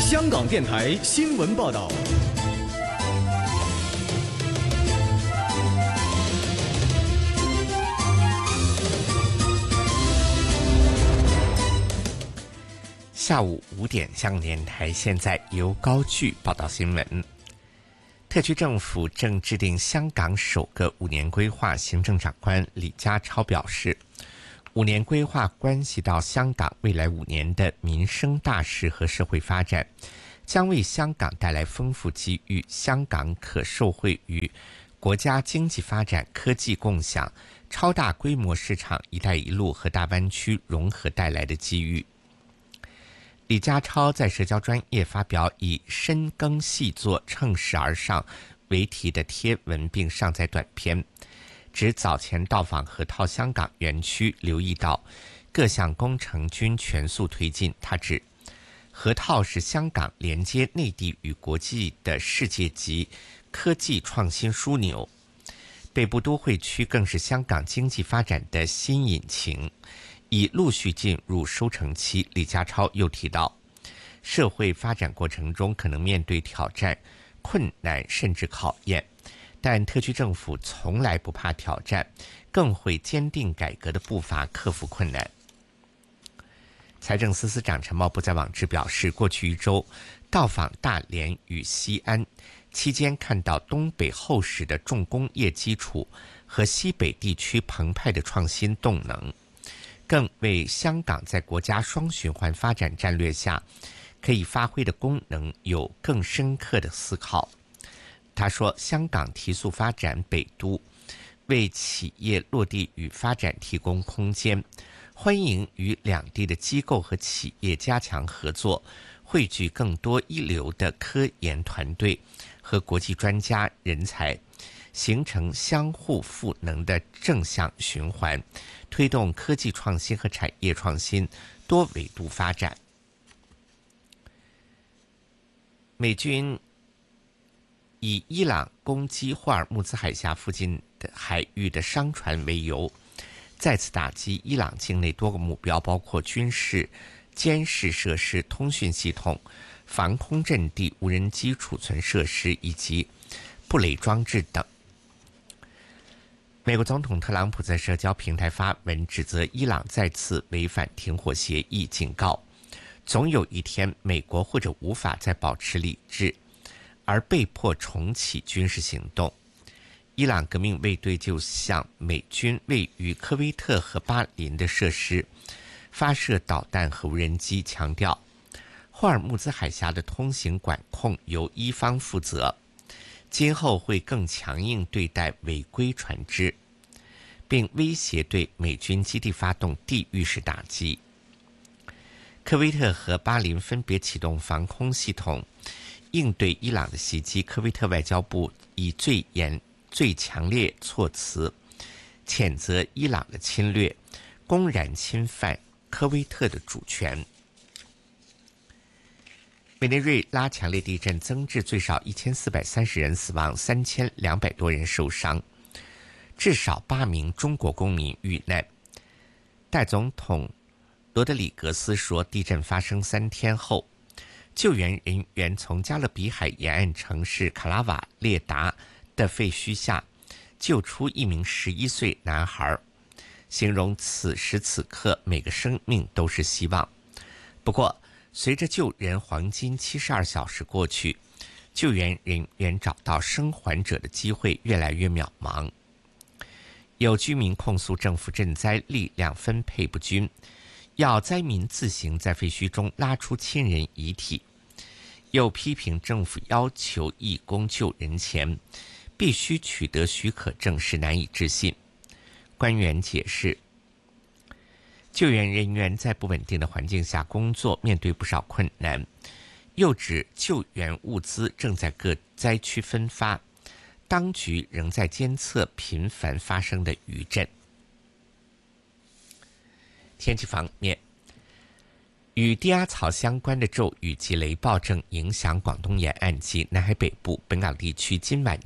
香港电台新闻报道。 下午5点，香港电台现在由高炬报道新闻。特区政府正制定香港首个5年规划，行政长官李家超表示，5年规划关系到香港未来5年的民生大事和社会发展，将为香港带来丰富机遇，香港可受惠于国家经济发展、科技共享、超大规模市场“一带一路”和大湾区融合带来的机遇。李家超在社交专页发表以深耕细作、乘势而上为题的贴文，并上载短片，指早前到访河套香港园区，留意到各项工程均全速推进。他指河套是香港连接内地与国际的世界级科技创新枢纽，北部都会区更是香港经济发展的新引擎，已陆续进入收成期。李家超又提到，社会发展过程中可能面对挑战、困难甚至考验，但特区政府从来不怕挑战，更会坚定改革的步伐，克服困难。财政司司长陈茂波在网志表示，过去1周到访大连与西安期间，看到东北厚实的重工业基础和西北地区澎湃的创新动能，更为香港在国家双循环发展战略下可以发挥的功能有更深刻的思考。他说，香港提速发展北都，为企业落地与发展提供空间，欢迎与两地的机构和企业加强合作，汇聚更多一流的科研团队和国际专家人才，形成相互赋能的正向循环，推动科技创新和产业创新多维度发展。美军以伊朗攻击霍尔木兹海峡附近的海域的商船为由，再次打击伊朗境内多个目标，包括军事、监视设施、通讯系统、防空阵地、无人机储存设施以及布雷装置等。美国总统特朗普在社交平台发文指责伊朗再次违反停火协议，警告总有一天美国或者无法再保持理智，而被迫重启军事行动。伊朗革命卫队就向美军位于科威特和巴林的设施发射导弹和无人机，强调霍尔木兹海峡的通行管控由伊方负责，今后会更强硬对待违规船只，并威胁对美军基地发动地域式打击。科威特和巴林分别启动防空系统应对伊朗的袭击。科威特外交部以最强烈措辞谴责伊朗的侵略，公然侵犯科威特的主权。委内瑞拉强烈地震增至最少1430人死亡，3200多人受伤，至少8名中国公民遇难。代总统罗德里格斯说，地震发生3天后，救援人员从加勒比海沿岸城市卡拉瓦列达的废墟下救出一名11岁男孩，形容此时此刻每个生命都是希望。不过，随着救人黄金72小时过去，救援人员找到生还者的机会越来越渺茫。有居民控诉政府赈灾力量分配不均，要灾民自行在废墟中拉出亲人遗体，又批评政府要求义工救人前必须取得许可证是难以置信。官员解释，救援人员在不稳定的环境下工作，面对不少困难，又指救援物资正在各灾区分发，当局仍在监测频繁发生的余震。天气方面，与低压槽相关的骤雨及雷暴正影响广东沿岸及南海北部。本港地区今晚